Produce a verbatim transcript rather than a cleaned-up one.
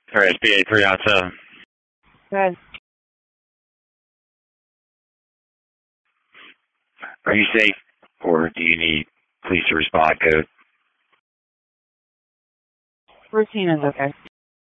All right, S B A three out seven. Good. Are you safe, or do you need police to respond code? Routine is okay.